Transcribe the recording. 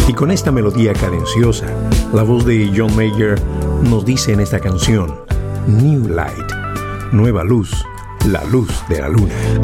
Y con esta melodía cadenciosa, la voz de John Mayer nos dice en esta canción: New Light, nueva luz, la luz de la luna.